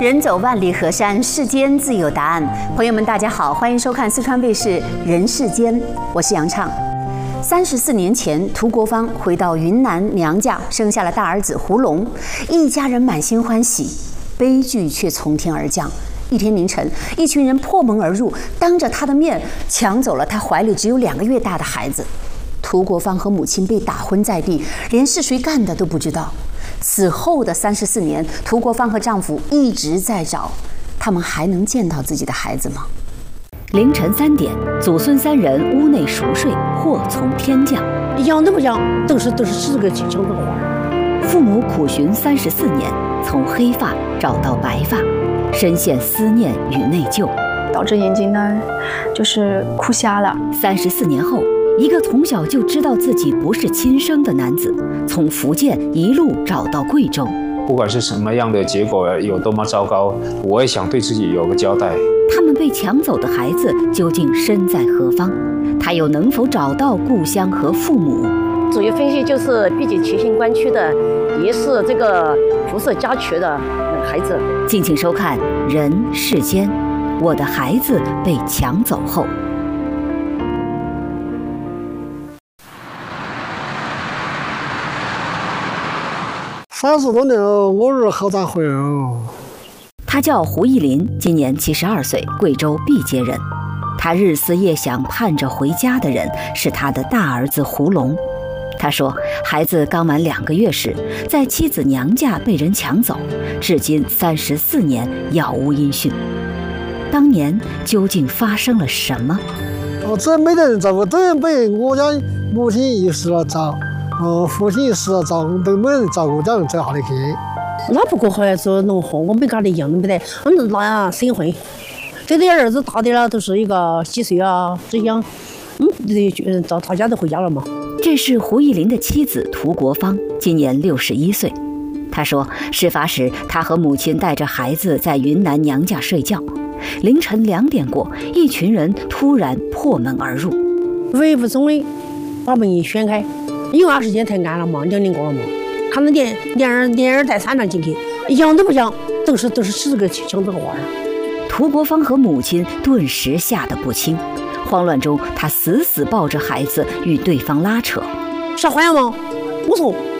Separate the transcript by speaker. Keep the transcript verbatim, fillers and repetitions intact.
Speaker 1: 人走万里河山，世间自有答案。朋友们，大家好，欢迎收看四川卫视《人世间》，我是杨畅。三十四年前，涂国芳回到云南娘家，生下了大儿子胡龙，一家人满心欢喜。悲剧却从天而降。一天凌晨，一群人破门而入，当着他的面抢走了他怀里只有两个月大的孩子。涂国芳和母亲被打昏在地，连是谁干的都不知道。此后的三十四年，涂国芳和丈夫一直在找，他们还能见到自己的孩子吗？
Speaker 2: 凌晨三点，祖孙三人屋内熟睡，祸从天降。
Speaker 3: 养都不养，都是都是十个亲生的花。
Speaker 2: 父母苦寻三十四年，从黑发找到白发，深陷思念与内疚，
Speaker 4: 导致眼睛呢就是哭瞎了。
Speaker 2: 三十四年后，一个从小就知道自己不是亲生的男子，从福建一路找到贵州。
Speaker 5: 不管是什么样的结果有多么糟糕，我也想对自己有个交代。
Speaker 2: 他们被抢走的孩子究竟身在何方？他又能否找到故乡和父母？
Speaker 3: 主要分析就是，毕竟七星关区的，也是这个辐射家区的孩子。
Speaker 2: 敬请收看《人世间》，我的孩子被抢走后。
Speaker 6: 三十多年了，我儿好早回来哦。
Speaker 2: 他叫胡一林，今年七十二岁，贵州毕节人。他日思夜想盼着回家的人是他的大儿子胡龙。他说，孩子刚满两个月时，在妻子娘家被人抢走，至今三十四年杳无音讯。当年究竟发生了什么？
Speaker 6: 哦，这没得人照顾，等被我家母亲一死了早，哦，父亲一死了早，都没人照顾，叫人走下来去。
Speaker 3: 那不过后来做农活，我们跟他一样都没得，我们那样生混。这点儿子大点了，都是一个几岁啊，这样，嗯，到他家都回家了嘛。
Speaker 2: 这是胡一林的妻子涂国芳，今年六十一岁。她说，事发时她和母亲带着孩子在云南娘家睡觉，凌晨两点过，一群人突然破门而入，
Speaker 3: 微不中的把门一掀开，因为那时间太暗了嘛，两点过了嘛，看到连连儿连儿带三人进去，养都不养，都是都是十个亲生的花。
Speaker 2: 涂国芳和母亲顿时吓得不轻。慌乱中，他死死抱着孩子与对方拉扯。
Speaker 3: 啥花样吗？我说